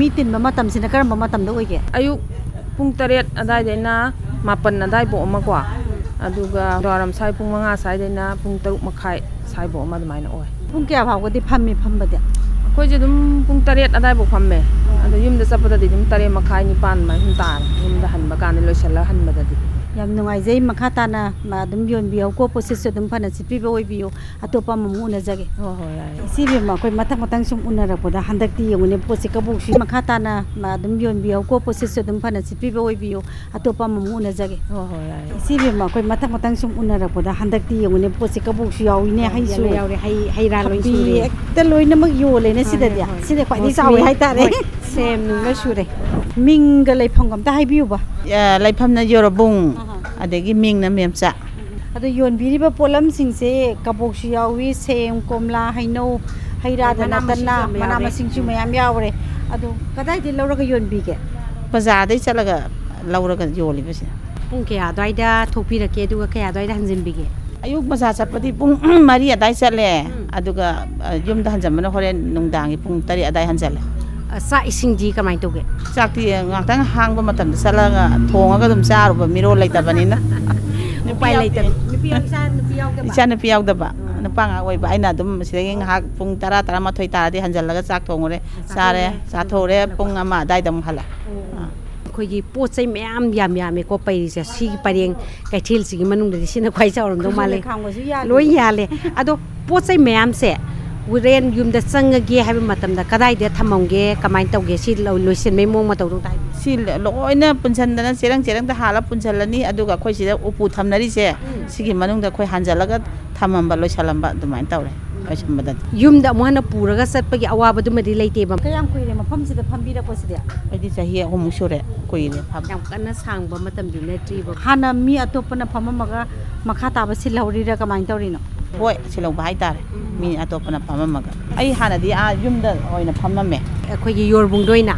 mi tin mama tam sina karam mama tam da oige ayuk pung taret adai dena mapan adai bo ma kwa aduga doram sai pung manga sai dena pung taruk makhai sai bo ma dai na oi pung kya bhaw gadi phammi phambade koi je dum pung taret adai bo phamme adu yum da sapada di dum tare makhai ni pan ma hum tar yum da han ba kan lo shala han ba da di yam nungai jai makha tana ma dum yon biyo ko process dum phana sipi be oi biyo atopa mamu na jage ho ho ya si be ma koi matang sum unara poda handak ti yongune posi ka bu shi makha tana ma dum yon biyo ko process dum phana sipi be oi biyo atopa mamu na jage ho ho ya si be ma koi matang sum unara poda handak ti yongune posi ka bu shi yawi ne hai su yawi hai ra loi su re ekta loi na mag yo le ne sida dia sida kwai ni sawi hai ta re sem nu la su re minga lai phangam ta hai biu ba lai pham na yorobung adegi ming na memsa ado yon biri ba polam sing se kabok shi yawi sem komla haino haira da natana mana masing chu mayam yawre ado kadai de lawra yon bi ke bazaar dai chalaga lawraga yoli basi pung ke adai da thopi ra ke du ke adai da hanjin bi ke ayuk bazaar chapadi pung mari adai chale aduga yum da hanjamana horen nungdangi pung tari adai hanjale sa ising di kamai to ge chakti ngakang hangba matam salaga thongaga dum charuba miro laitabanina nupai laitan nupi yaw ke ba icha nupi yaw da ba napa nga oi ba aina dum sidagi ngak pung tara ma thoi taradi hanjalaga chak thongore sare sa thore pung ama dai dam hala khoi gi pot sai myam yam me ko pai se si pareng kai thil si manung de sina khoi chawram do male loi yale ado pot sai myam se uren yum da sang ge habi matam da kadai de thamongge kamai tawge si loisen me mong ma taw dong tai si loina punsan dana serang da hala punsalani aduga khoi sida upu thamnari se sigi manung da khoi hanjalaga thamamba loisalamba dumain tawre loisambada yum da mohana puraga satpagi awaba dumadi leite ba kayam kuire mafam sida phambira ko sida adi chahi hum sure koire pham yam kana sangba matam du ne triba hana mi atopana phamaga makha ta ba silhauri ra kamai tawrino hoi silau bai tar mi atopana phamaga ai hana di a yumda oina phamame khoi gi yorbung doina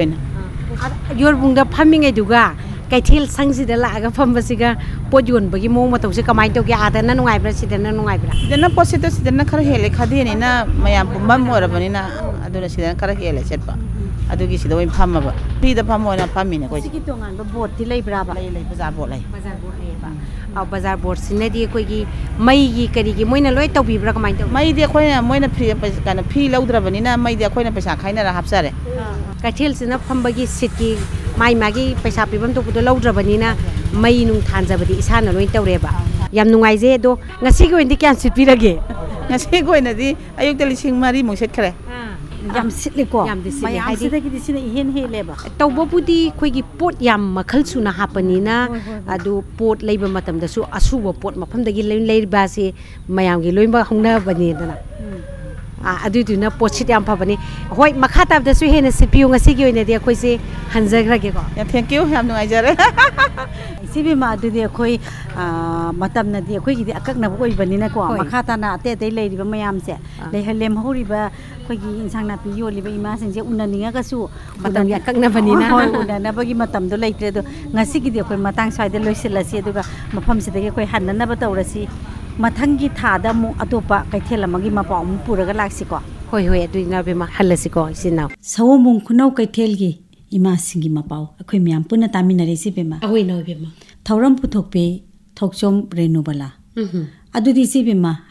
yorbung da phamming ai duga kaithil sangsi da la ga phambasiga podyon bagi mong matau se kamai to ge adana nungai bra sidana nungai bra sidana posita sidana khar hele khadi ni na mayam pumbam morabani na aduna sidana khar hele setpa adugi sida oi phamaba pri da phamo na phamine koi siki tongan ba bot ti lei bra ba lei bazar bot lei ba aw bazar bot sinadi koi gi mai gi kari gi moina loi tau bi bra kamai to mai de khoi na moina free kana free laudrabani na mai de khoi na paisa khaina ra hapsare kaithil sina phambagi sitki mai magi paisa pibam to pudo laudrabani na mai nung thanjabadi isana loi tawreba yam nungai je do ngasi gi oindi kyan sitpirage ngasi goi na di ayuk tali sing mari mo set khare yam sitli ko yam disili haidi sida gi disina ihen he leba tawbo budi khoi gi pot yam makhal suna hapani na adu pot leiba matam da su asuba pot mafam da gi leiba se mayam gi loimba hongna bani dana adu du na pochit yam phabani hoi makha tab da su he na sipiu ngasi gi oina de khoi se hanjagra ge ko thank you yam nungai jare sibi ma du de khoi matam na de khoi gi de akak na boi bani na ko makha ta na ate te lei ri ba mayam se lei halem hori ba khoi gi insang na pi yo li ba ima sing je unaninga ka su matam ya akak na bani na hoi una na ba gi matam do lei tre do ngasi gi de khoi matang sai de loisila si aduga mafam se de khoi hanna na ba tawrasi mathanggi thada mu atopa kaithela magi mapa mu puraga laksi ko hoi hoi adu na be ma halasi ko sinau sawomung khunau kaithel gi ima singi mapau akhoi myam puna taminare si be ma ahoi no be ma thauram puthok pe thokchom renubala adu di si be ma